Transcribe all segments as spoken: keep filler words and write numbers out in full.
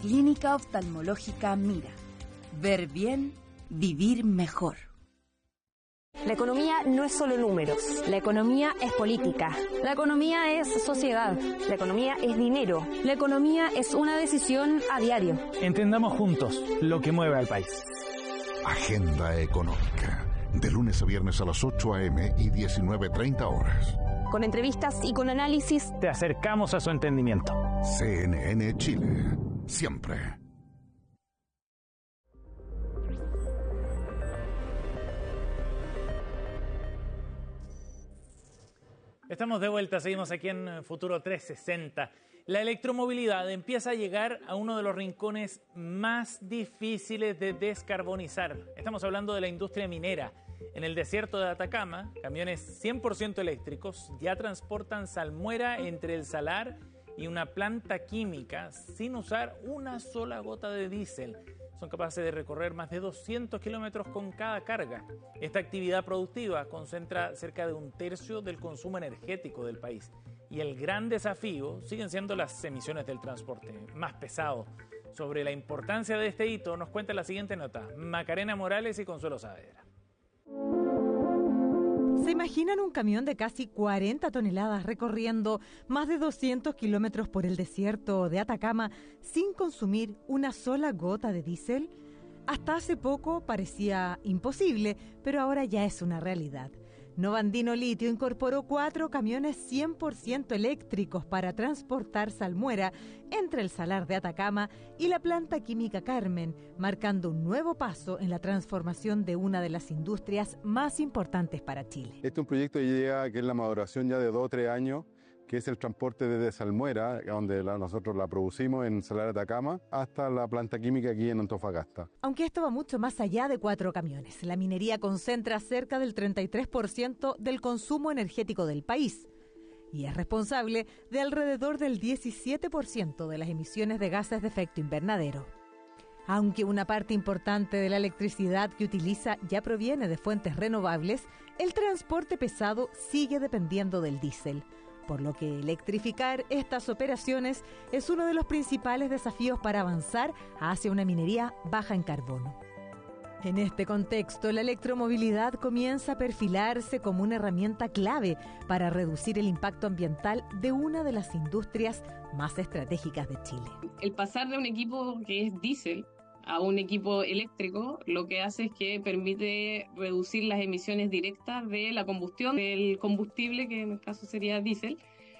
Clínica Oftalmológica Mira. Ver bien, vivir mejor. La economía no es solo números. La economía es política. La economía es sociedad. La economía es dinero. La economía es una decisión a diario. Entendamos juntos lo que mueve al país. Agenda Económica. De lunes a viernes a las ocho a eme y diecinueve treinta horas. Con entrevistas y con análisis. Te acercamos a su entendimiento. C N N Chile. Siempre. Estamos de vuelta, seguimos aquí en Futuro trescientos sesenta. La electromovilidad empieza a llegar a uno de los rincones más difíciles de descarbonizar. Estamos hablando de la industria minera. En el desierto de Atacama, camiones cien por ciento eléctricos ya transportan salmuera entre el salar y una planta química sin usar una sola gota de diésel. Son capaces de recorrer más de doscientos kilómetros con cada carga. Esta actividad productiva concentra cerca de un tercio del consumo energético del país. Y el gran desafío siguen siendo las emisiones del transporte más pesado. Sobre la importancia de este hito nos cuenta la siguiente nota Macarena Morales y Consuelo Saavedra. ¿Se imaginan un camión de casi cuarenta toneladas recorriendo más de doscientos kilómetros por el desierto de Atacama sin consumir una sola gota de diésel? Hasta hace poco parecía imposible, pero ahora ya es una realidad. Novandino Litio incorporó cuatro camiones cien por ciento eléctricos para transportar salmuera entre el salar de Atacama y la planta química Carmen, marcando un nuevo paso en la transformación de una de las industrias más importantes para Chile. Este es un proyecto que llega, que es la maduración ya de dos o tres años, que es el transporte desde salmuera, donde la, nosotros la producimos en Salar de Atacama, hasta la planta química aquí en Antofagasta. Aunque esto va mucho más allá de cuatro camiones, la minería concentra cerca del treinta y tres por ciento del consumo energético del país y es responsable de alrededor del diecisiete por ciento de las emisiones de gases de efecto invernadero. Aunque una parte importante de la electricidad que utiliza ya proviene de fuentes renovables, el transporte pesado sigue dependiendo del diésel, por lo que electrificar estas operaciones es uno de los principales desafíos para avanzar hacia una minería baja en carbono. En este contexto, la electromovilidad comienza a perfilarse como una herramienta clave para reducir el impacto ambiental de una de las industrias más estratégicas de Chile. El pasar de un equipo que es diésel a un equipo eléctrico, lo que hace es que permite reducir las emisiones directas de la combustión del combustible, que en el caso sería diésel,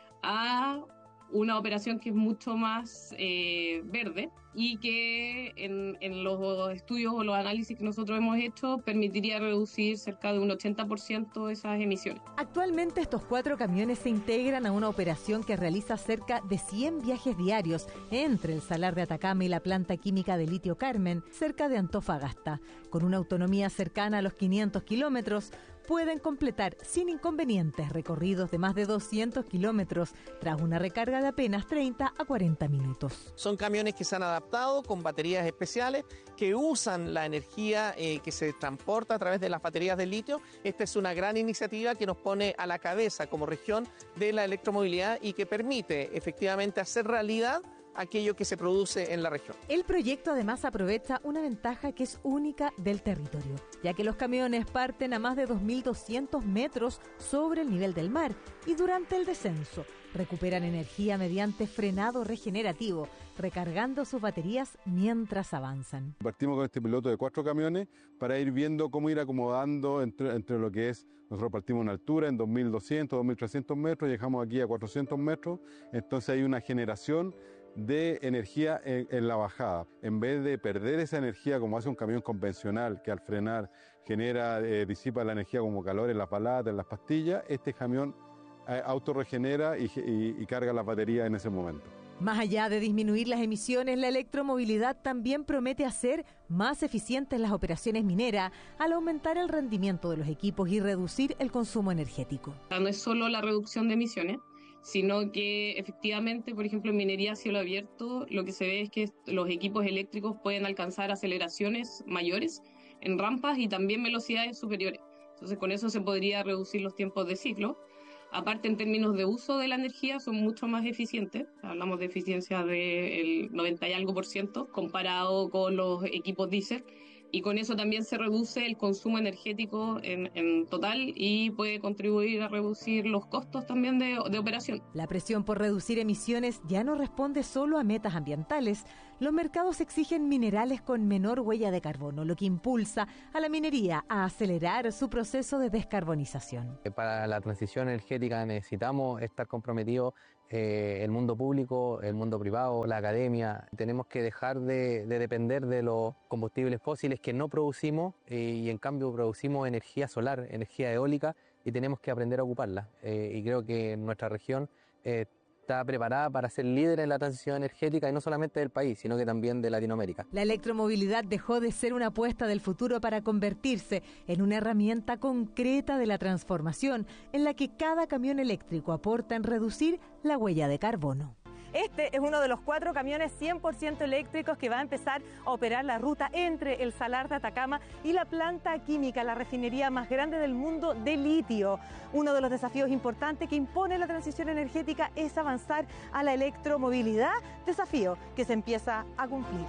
a una operación que es mucho más eh, verde y que en, en los estudios o los análisis que nosotros hemos hecho permitiría reducir cerca de un ochenta por ciento esas emisiones. Actualmente estos cuatro camiones se integran a una operación que realiza cerca de cien viajes diarios entre el Salar de Atacama y la planta química de litio Carmen, cerca de Antofagasta. Con una autonomía cercana a los quinientos kilómetros, pueden completar sin inconvenientes recorridos de más de doscientos kilómetros tras una recarga de apenas treinta a cuarenta minutos. Son camiones que se han adaptado con baterías especiales que usan la energía eh, que se transporta a través de las baterías de litio. Esta es una gran iniciativa que nos pone a la cabeza como región de la electromovilidad y que permite efectivamente hacer realidad aquello que se produce en la región. El proyecto además aprovecha una ventaja que es única del territorio, ya que los camiones parten a más de dos mil doscientos metros sobre el nivel del mar y durante el descenso recuperan energía mediante frenado regenerativo, recargando sus baterías mientras avanzan. Partimos con este piloto de cuatro camiones para ir viendo cómo ir acomodando entre, entre lo que es, nosotros partimos en altura en dos mil doscientos, dos mil trescientos metros, llegamos aquí a cuatrocientos metros, entonces hay una generación de energía en, en la bajada. En vez de perder esa energía como hace un camión convencional que al frenar genera, eh, disipa la energía como calor en las palatas, en las pastillas, este camión eh, autorregenera y, y, y carga las baterías en ese momento. Más allá de disminuir las emisiones, la electromovilidad también promete hacer más eficientes las operaciones mineras al aumentar el rendimiento de los equipos y reducir el consumo energético. No es solo la reducción de emisiones, sino que efectivamente, por ejemplo, en minería a cielo abierto, lo que se ve es que los equipos eléctricos pueden alcanzar aceleraciones mayores en rampas y también velocidades superiores. Entonces, con eso se podría reducir los tiempos de ciclo. Aparte, en términos de uso de la energía, son mucho más eficientes. Hablamos de eficiencia del noventa y algo por ciento comparado con los equipos diésel. Y con eso también se reduce el consumo energético en, en total y puede contribuir a reducir los costos también de, de operación. La presión por reducir emisiones ya no responde solo a metas ambientales. Los mercados exigen minerales con menor huella de carbono, lo que impulsa a la minería a acelerar su proceso de descarbonización. Para la transición energética necesitamos estar comprometidos eh, el mundo público, el mundo privado, la academia. Tenemos que dejar de, de depender de los combustibles fósiles que no producimos eh, y en cambio producimos energía solar, energía eólica, y tenemos que aprender a ocuparla. Eh, y creo que nuestra región eh, está preparada para ser líder en la transición energética, y no solamente del país, sino que también de Latinoamérica. La electromovilidad dejó de ser una apuesta del futuro para convertirse en una herramienta concreta de la transformación, en la que cada camión eléctrico aporta en reducir la huella de carbono. Este es uno de los cuatro camiones cien por ciento eléctricos que va a empezar a operar la ruta entre el Salar de Atacama y la planta química, la refinería más grande del mundo de litio. Uno de los desafíos importantes que impone la transición energética es avanzar a la electromovilidad, desafío que se empieza a cumplir.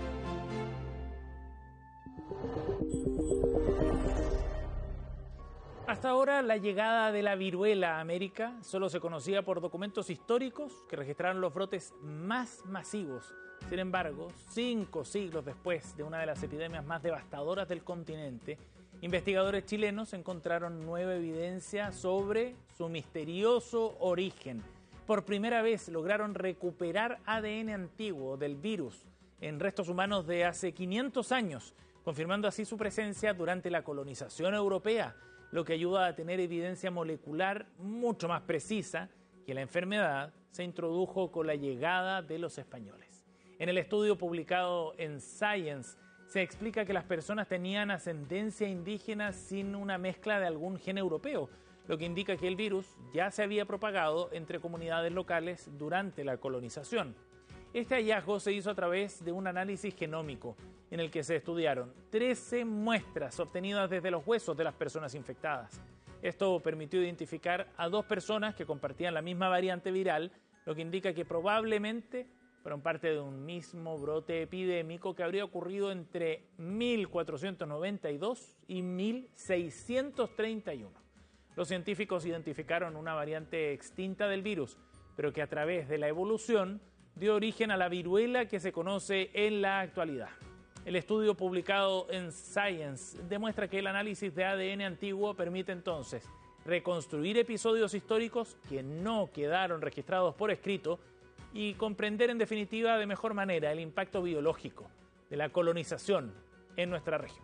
Hasta ahora, la llegada de la viruela a América solo se conocía por documentos históricos que registraron los brotes más masivos. Sin embargo, cinco siglos después de una de las epidemias más devastadoras del continente, investigadores chilenos encontraron nueva evidencia sobre su misterioso origen. Por primera vez lograron recuperar A D N antiguo del virus en restos humanos de hace quinientos años, confirmando así su presencia durante la colonización europea, lo que ayuda a tener evidencia molecular mucho más precisa que la enfermedad se introdujo con la llegada de los españoles. En el estudio publicado en Science se explica que las personas tenían ascendencia indígena sin una mezcla de algún gen europeo, lo que indica que el virus ya se había propagado entre comunidades locales durante la colonización. Este hallazgo se hizo a través de un análisis genómico, en el que se estudiaron trece muestras obtenidas desde los huesos de las personas infectadas. Esto permitió identificar a dos personas que compartían la misma variante viral, lo que indica que probablemente fueron parte de un mismo brote epidémico que habría ocurrido entre mil cuatrocientos noventa y dos y mil seiscientos treinta y uno. Los científicos identificaron una variante extinta del virus, pero que a través de la evolución dio origen a la viruela que se conoce en la actualidad. El estudio publicado en Science demuestra que el análisis de A D N antiguo permite entonces reconstruir episodios históricos que no quedaron registrados por escrito y comprender en definitiva de mejor manera el impacto biológico de la colonización en nuestra región.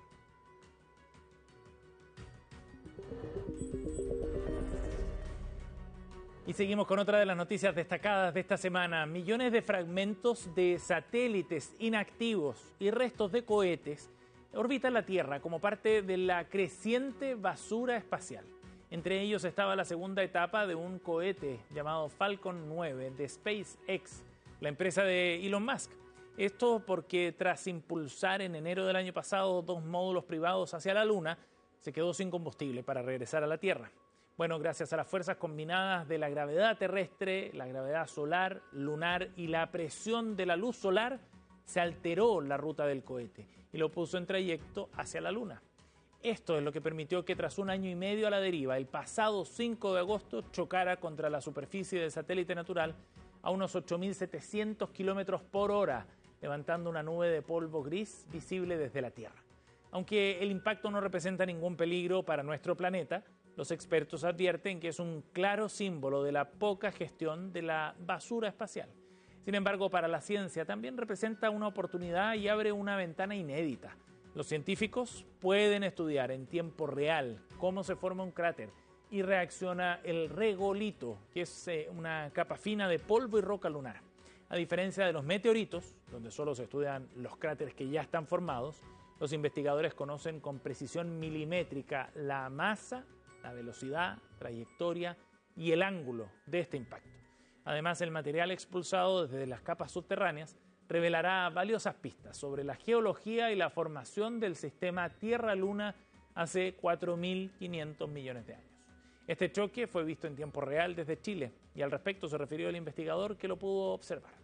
Y seguimos con otra de las noticias destacadas de esta semana. Millones de fragmentos de satélites inactivos y restos de cohetes orbitan la Tierra como parte de la creciente basura espacial. Entre ellos estaba la segunda etapa de un cohete llamado Falcon nueve de SpaceX, la empresa de Elon Musk. Esto porque tras impulsar en enero del año pasado dos módulos privados hacia la Luna, se quedó sin combustible para regresar a la Tierra. Bueno, gracias a las fuerzas combinadas de la gravedad terrestre, la gravedad solar, lunar y la presión de la luz solar, se alteró la ruta del cohete y lo puso en trayecto hacia la Luna. Esto es lo que permitió que tras un año y medio a la deriva, el pasado cinco de agosto chocara contra la superficie del satélite natural a unos ocho mil setecientos kilómetros por hora, levantando una nube de polvo gris visible desde la Tierra. Aunque el impacto no representa ningún peligro para nuestro planeta, los expertos advierten que es un claro símbolo de la poca gestión de la basura espacial. Sin embargo, para la ciencia también representa una oportunidad y abre una ventana inédita. Los científicos pueden estudiar en tiempo real cómo se forma un cráter y reacciona el regolito, que es una capa fina de polvo y roca lunar. A diferencia de los meteoritos, donde solo se estudian los cráteres que ya están formados, los investigadores conocen con precisión milimétrica la masa, la velocidad, trayectoria y el ángulo de este impacto. Además, el material expulsado desde las capas subterráneas revelará valiosas pistas sobre la geología y la formación del sistema Tierra-Luna hace cuatro mil quinientos millones de años. Este choque fue visto en tiempo real desde Chile y al respecto se refirió el investigador que lo pudo observar.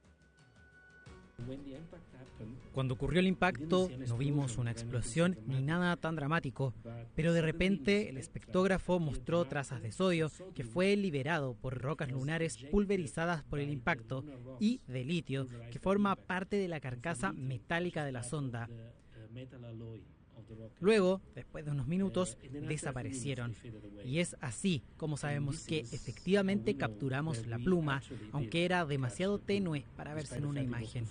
Cuando ocurrió el impacto no vimos una explosión ni nada tan dramático, pero de repente el espectógrafo mostró trazas de sodio que fue liberado por rocas lunares pulverizadas por el impacto y de litio que forma parte de la carcasa metálica de la sonda. Luego, después de unos minutos, desaparecieron. Y es así como sabemos que efectivamente capturamos la pluma, aunque era demasiado tenue para verse en una imagen.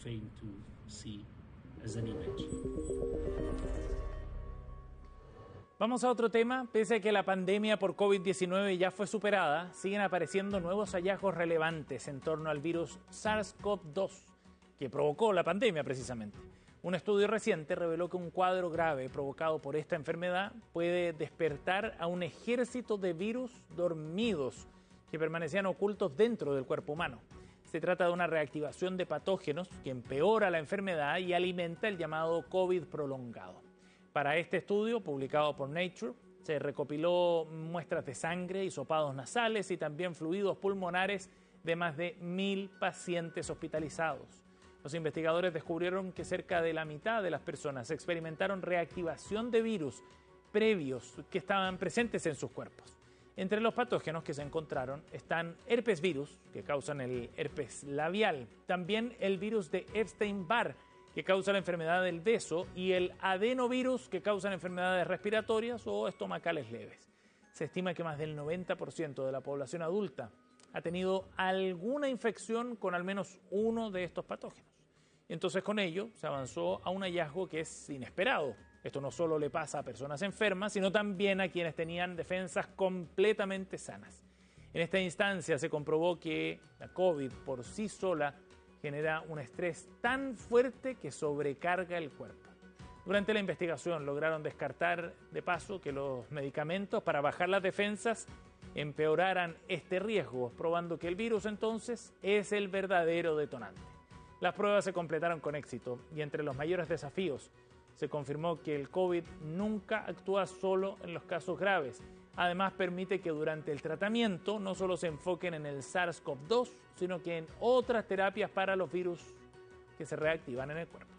Vamos a otro tema. Pese a que la pandemia por COVID diecinueve ya fue superada, siguen apareciendo nuevos hallazgos relevantes en torno al virus SARS CoV dos, que provocó la pandemia precisamente. Un estudio reciente reveló que un cuadro grave provocado por esta enfermedad puede despertar a un ejército de virus dormidos que permanecían ocultos dentro del cuerpo humano. Se trata de una reactivación de patógenos que empeora la enfermedad y alimenta el llamado COVID prolongado. Para este estudio, publicado por Nature, se recopiló muestras de sangre, hisopados nasales y también fluidos pulmonares de más de mil pacientes hospitalizados. Los investigadores descubrieron que cerca de la mitad de las personas experimentaron reactivación de virus previos que estaban presentes en sus cuerpos. Entre los patógenos que se encontraron están herpes virus, que causan el herpes labial, también el virus de Epstein-Barr, que causa la enfermedad del beso, y el adenovirus, que causan enfermedades respiratorias o estomacales leves. Se estima que más del noventa por ciento de la población adulta ha tenido alguna infección con al menos uno de estos patógenos. Y entonces con ello se avanzó a un hallazgo que es inesperado. Esto no solo le pasa a personas enfermas, sino también a quienes tenían defensas completamente sanas. En esta instancia se comprobó que la COVID por sí sola genera un estrés tan fuerte que sobrecarga el cuerpo. Durante la investigación lograron descartar de paso que los medicamentos para bajar las defensas empeoraran este riesgo, probando que el virus entonces es el verdadero detonante. Las pruebas se completaron con éxito y entre los mayores desafíos se confirmó que el COVID nunca actúa solo en los casos graves. Además, permite que durante el tratamiento no solo se enfoquen en el SARS CoV dos, sino que en otras terapias para los virus que se reactivan en el cuerpo.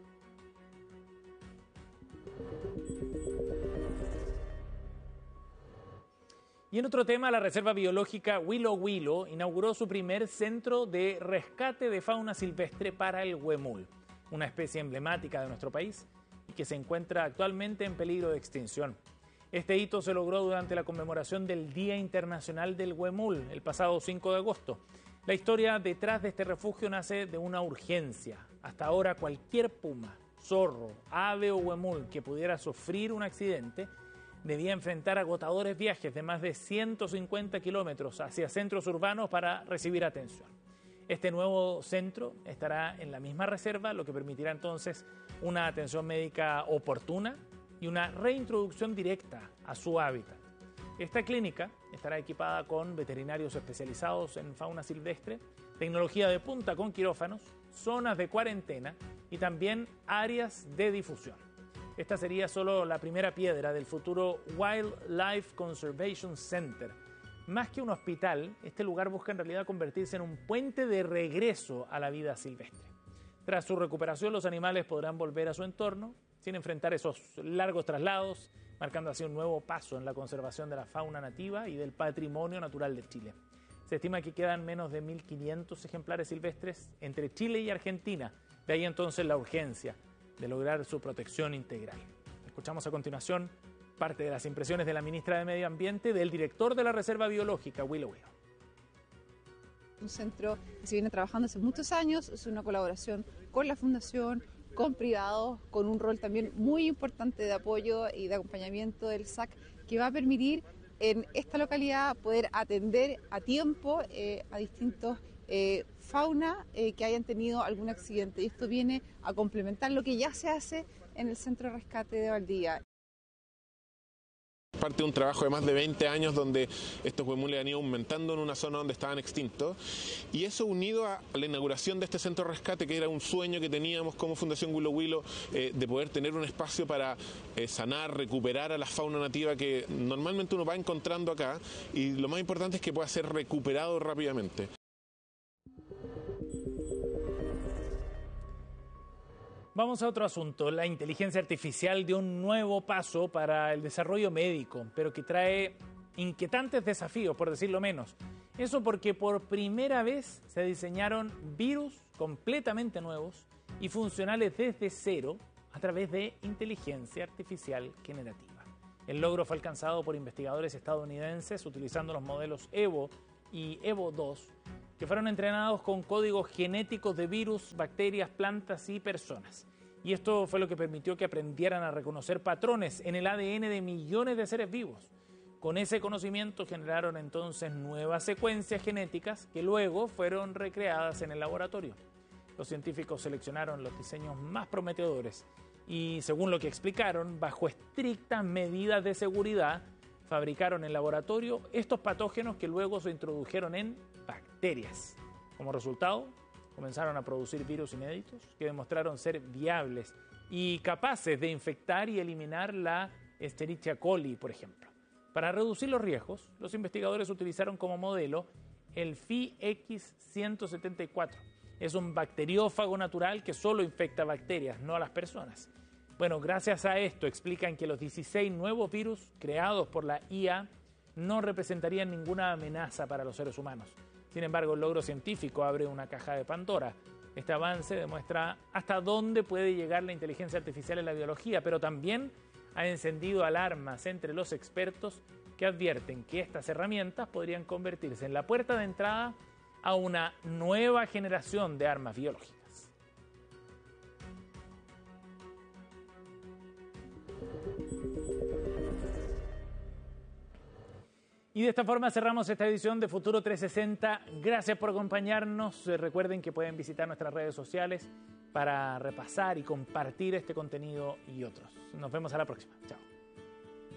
Y en otro tema, la Reserva Biológica Huilo Huilo inauguró su primer centro de rescate de fauna silvestre para el huemul, una especie emblemática de nuestro país y que se encuentra actualmente en peligro de extinción. Este hito se logró durante la conmemoración del Día Internacional del Huemul, el pasado cinco de agosto. La historia detrás de este refugio nace de una urgencia. Hasta ahora cualquier puma, zorro, ave o huemul que pudiera sufrir un accidente debía enfrentar agotadores viajes de más de ciento cincuenta kilómetros hacia centros urbanos para recibir atención. Este nuevo centro estará en la misma reserva, lo que permitirá entonces una atención médica oportuna y una reintroducción directa a su hábitat. Esta clínica estará equipada con veterinarios especializados en fauna silvestre, tecnología de punta con quirófanos, zonas de cuarentena y también áreas de difusión. Esta sería solo la primera piedra del futuro Wildlife Conservation Center. Más que un hospital, este lugar busca en realidad convertirse en un puente de regreso a la vida silvestre. Tras su recuperación, los animales podrán volver a su entorno sin enfrentar esos largos traslados, marcando así un nuevo paso en la conservación de la fauna nativa y del patrimonio natural de Chile. Se estima que quedan menos de mil quinientos ejemplares silvestres entre Chile y Argentina. De ahí entonces la urgencia de lograr su protección integral. Escuchamos a continuación parte de las impresiones de la ministra de Medio Ambiente del director de la Reserva Biológica, Huilo Huilo. Un centro que se viene trabajando hace muchos años, es una colaboración con la Fundación, con privados, con un rol también muy importante de apoyo y de acompañamiento del S A C, que va a permitir en esta localidad poder atender a tiempo eh, a distintos eh, fauna eh, que hayan tenido algún accidente. Y esto viene a complementar lo que ya se hace en el Centro de Rescate de Valdivia. Parte de un trabajo de más de veinte años donde estos huemules han ido aumentando en una zona donde estaban extintos, y eso unido a la inauguración de este centro de rescate, que era un sueño que teníamos como Fundación Willow Willow, eh, de poder tener un espacio para eh, sanar, recuperar a la fauna nativa que normalmente uno va encontrando acá, y lo más importante es que pueda ser recuperado rápidamente. Vamos a otro asunto. La inteligencia artificial dio un nuevo paso para el desarrollo médico, pero que trae inquietantes desafíos, por decirlo menos. Eso porque por primera vez se diseñaron virus completamente nuevos y funcionales desde cero a través de inteligencia artificial generativa. El logro fue alcanzado por investigadores estadounidenses utilizando los modelos Evo y Evo dos, que fueron entrenados con códigos genéticos de virus, bacterias, plantas y personas. Y esto fue lo que permitió que aprendieran a reconocer patrones en el A D N de millones de seres vivos. Con ese conocimiento generaron entonces nuevas secuencias genéticas que luego fueron recreadas en el laboratorio. Los científicos seleccionaron los diseños más prometedores y, según lo que explicaron, bajo estrictas medidas de seguridad, fabricaron en laboratorio estos patógenos que luego se introdujeron en bacterias. Como resultado, comenzaron a producir virus inéditos que demostraron ser viables y capaces de infectar y eliminar la Escherichia coli, por ejemplo. Para reducir los riesgos, los investigadores utilizaron como modelo el F I X ciento setenta y cuatro. Es un bacteriófago natural que solo infecta bacterias, no a las personas. Bueno, gracias a esto explican que los dieciséis nuevos virus creados por la I A no representarían ninguna amenaza para los seres humanos. Sin embargo, el logro científico abre una caja de Pandora. Este avance demuestra hasta dónde puede llegar la inteligencia artificial en la biología, pero también ha encendido alarmas entre los expertos que advierten que estas herramientas podrían convertirse en la puerta de entrada a una nueva generación de armas biológicas. Y de esta forma cerramos esta edición de Futuro trescientos sesenta. Gracias por acompañarnos. Recuerden que pueden visitar nuestras redes sociales para repasar y compartir este contenido y otros. Nos vemos a la próxima. Chao.